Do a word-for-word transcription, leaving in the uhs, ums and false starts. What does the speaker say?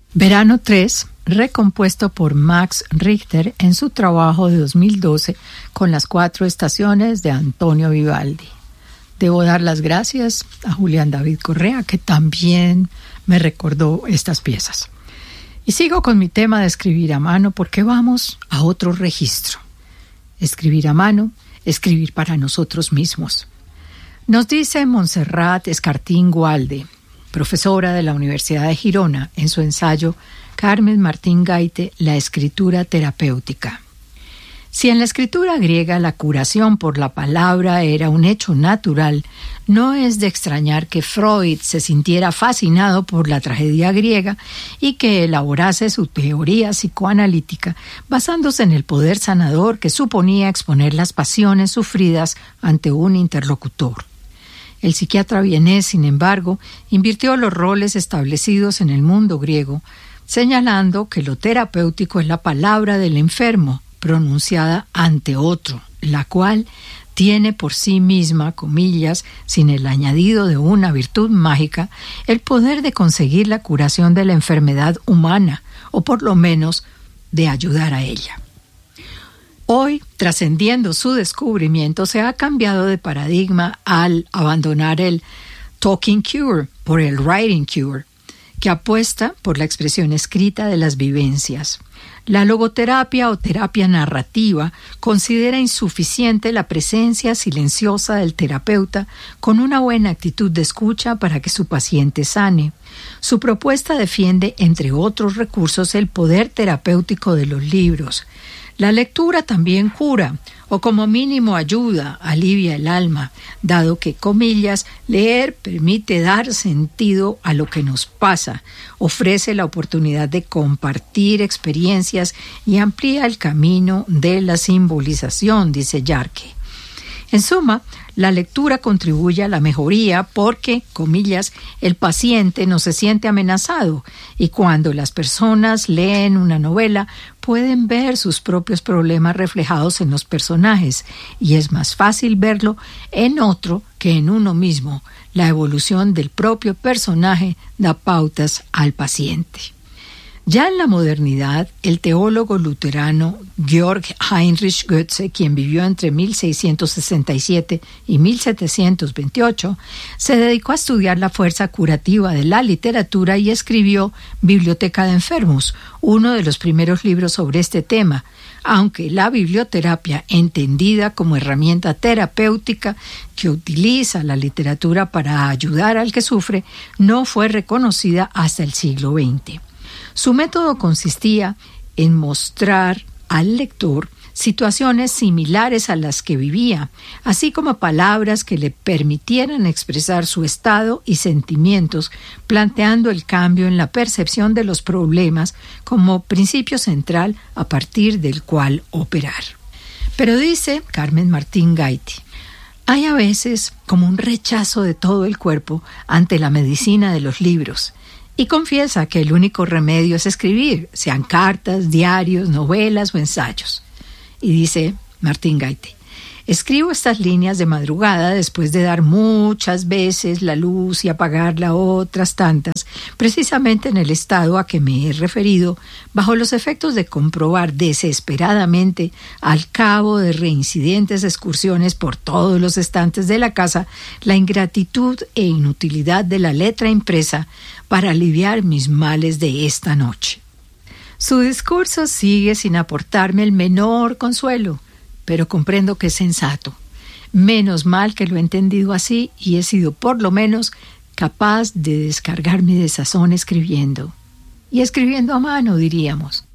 Verano tres, recompuesto por Max Richter en su trabajo de dos mil doce con las cuatro estaciones de Antonio Vivaldi. Debo dar las gracias a Julián David Correa, que también me recordó estas piezas. Y sigo con mi tema de escribir a mano porque vamos a otro registro. Escribir a mano, escribir para nosotros mismos. Nos dice Montserrat Escartín Gualde, profesora de la Universidad de Girona, en su ensayo Carmen Martín Gaite, La escritura terapéutica. Si en la escritura griega la curación por la palabra era un hecho natural, no es de extrañar que Freud se sintiera fascinado por la tragedia griega y que elaborase su teoría psicoanalítica basándose en el poder sanador que suponía exponer las pasiones sufridas ante un interlocutor. El psiquiatra vienés, sin embargo, invirtió los roles establecidos en el mundo griego, señalando que lo terapéutico es la palabra del enfermo, pronunciada ante otro, la cual tiene por sí misma, comillas, sin el añadido de una virtud mágica, el poder de conseguir la curación de la enfermedad humana, o por lo menos de ayudar a ella. Hoy, trascendiendo su descubrimiento, se ha cambiado de paradigma al abandonar el talking cure por el writing cure, que apuesta por la expresión escrita de las vivencias. La logoterapia o terapia narrativa considera insuficiente la presencia silenciosa del terapeuta con una buena actitud de escucha para que su paciente sane. Su propuesta defiende, entre otros recursos, el poder terapéutico de los libros. La lectura también cura, o como mínimo ayuda, alivia el alma, dado que, comillas, leer permite dar sentido a lo que nos pasa, ofrece la oportunidad de compartir experiencias y amplía el camino de la simbolización, dice Yarke. En suma, la lectura contribuye a la mejoría porque, comillas, el paciente no se siente amenazado y cuando las personas leen una novela pueden ver sus propios problemas reflejados en los personajes y es más fácil verlo en otro que en uno mismo. La evolución del propio personaje da pautas al paciente. Ya en la modernidad, el teólogo luterano Georg Heinrich Goethe, quien vivió entre mil seiscientos sesenta y siete y mil setecientos veintiocho, se dedicó a estudiar la fuerza curativa de la literatura y escribió Biblioteca de Enfermos, uno de los primeros libros sobre este tema, aunque la biblioterapia, entendida como herramienta terapéutica que utiliza la literatura para ayudar al que sufre, no fue reconocida hasta el siglo veinte. Su método consistía en mostrar al lector situaciones similares a las que vivía, así como palabras que le permitieran expresar su estado y sentimientos, planteando el cambio en la percepción de los problemas como principio central a partir del cual operar. Pero dice Carmen Martín Gaite, hay a veces como un rechazo de todo el cuerpo ante la medicina de los libros, y confiesa que el único remedio es escribir, sean cartas, diarios, novelas o ensayos. Y dice Martín Gaite, escribo estas líneas de madrugada después de dar muchas veces la luz y apagarla otras tantas, precisamente en el estado a que me he referido, bajo los efectos de comprobar desesperadamente, al cabo de reincidentes excursiones por todos los estantes de la casa, la ingratitud e inutilidad de la letra impresa para aliviar mis males de esta noche. Su discurso sigue sin aportarme el menor consuelo, pero comprendo que es sensato. Menos mal que lo he entendido así y he sido por lo menos capaz de descargar mi desazón escribiendo. Y escribiendo a mano, diríamos.